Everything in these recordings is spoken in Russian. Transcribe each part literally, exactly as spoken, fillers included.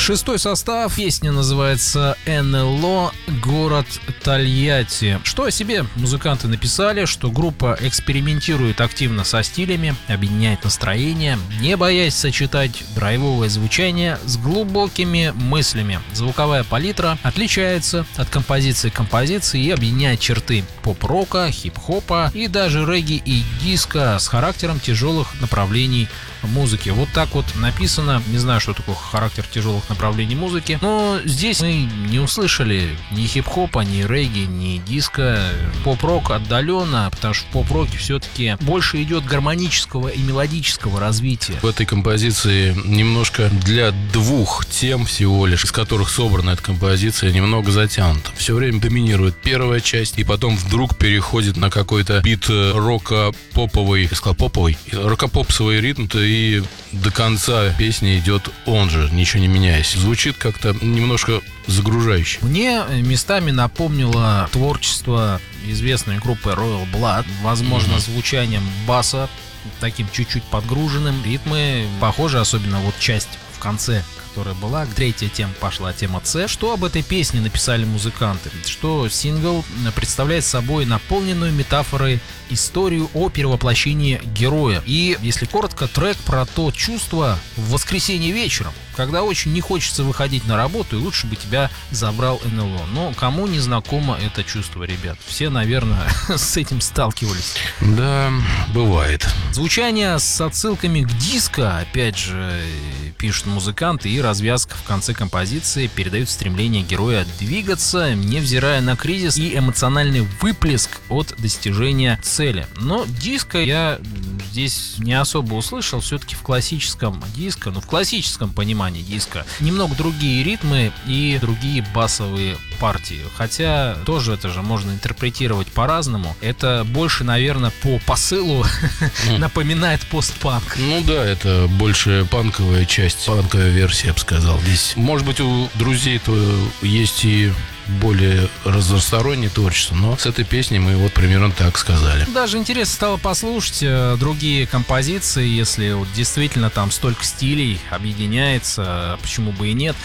Шестой состав. Песня называется эн эл о «Город Тольятти». Что о себе музыканты написали, что группа экспериментирует активно со стилями, объединяет настроение, не боясь сочетать драйвовое звучание с глубокими мыслями. Звуковая палитра отличается от композиции к композиции и объединяет черты поп-рока, хип-хопа и даже регги и диско с характером тяжелых направлений музыки. Вот так вот написано. Не знаю, что такое характер тяжелых направлений музыки, но здесь мы не услышали ни хип-хопа, ни регги, ни диско. Поп-рок отдаленно, потому что в поп-роке все-таки больше идет гармонического и мелодического развития. В этой композиции немножко для двух тем всего лишь, из которых собрана эта композиция, немного затянута. Все время доминирует первая часть, и потом вдруг переходит на какой-то бит рока-поповый, я сказал поповый, рока-попсовый ритм, и до конца песни идет он же, ничего не меняясь. Звучит как-то немножко загружающе. Мне местами напомнило творчество известной группы Royal Blood, возможно, mm-hmm. звучанием баса, таким чуть-чуть подгруженным. Ритмы похожи, особенно вот часть в конце, которая была. Третья тема пошла, тема С. Что об этой песне написали музыканты? Что сингл представляет собой наполненную метафорой историю о перевоплощении героя. И, если коротко, трек про то чувство в воскресенье вечером, когда очень не хочется выходить на работу, и лучше бы тебя забрал эн эл о. Но кому не знакомо это чувство, ребят? Все, наверное, с этим сталкивались. Да, бывает. Звучание с отсылками к диско, опять же, пишут музыканты, и развязка в конце композиции передает стремление героя двигаться, невзирая на кризис и эмоциональный выплеск от достижения цели. Но диско я здесь не особо услышал. Все-таки в классическом диско, ну в классическом понимании диско, немного другие ритмы и другие басовые партии. Хотя тоже это же можно интерпретировать по-разному. Это больше, наверное, по посылу напоминает постпанк. Ну да, это больше панковая часть, панковая версия, я бы сказал. Здесь, может быть, у друзей-то есть и более разностороннее творчество, но с этой песней мы вот примерно так сказали. Даже интересно стало послушать э, другие композиции, если вот действительно там столько стилей объединяется, почему бы и нет.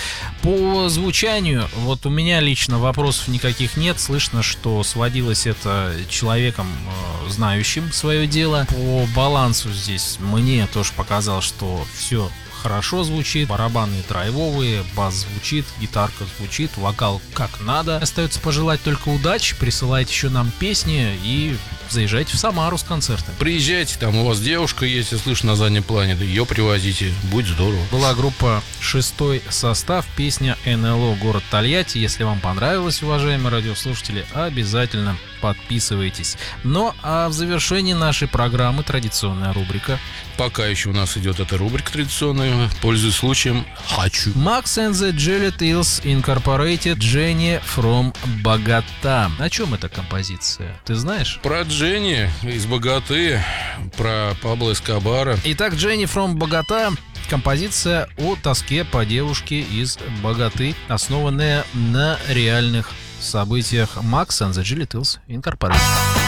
По звучанию, вот у меня лично вопросов никаких нет. Слышно, что сводилось это человеком, э, знающим свое дело. По балансу здесь мне тоже показалось, что все хорошо звучит, барабаны драйвовые, бас звучит, гитарка звучит, вокал как надо. Остается пожелать только удачи, присылайте еще нам песни и заезжайте в Самару с концертами. Приезжайте, там у вас девушка есть, я слышу на заднем плане, да ее привозите, будет здорово. Была группа «Шестой состав», песня эн эл о «Город Тольятти». Если вам понравилось, уважаемые радиослушатели, обязательно подписывайтесь. Ну а в завершении нашей программы традиционная рубрика. Пока еще у нас идет эта рубрика традиционная, пользуясь случаем, хочу. Max and the Jelly Tales Incorporated, Jenny from Bogota. О чем эта композиция? Ты знаешь? Про Дженни из Боготы, про Пабло Эскобара. Итак, Jenny from Bogota. Композиция о тоске по девушке из Боготы, основанная на реальных событиях. Max and the Jelly Tales Incorporated.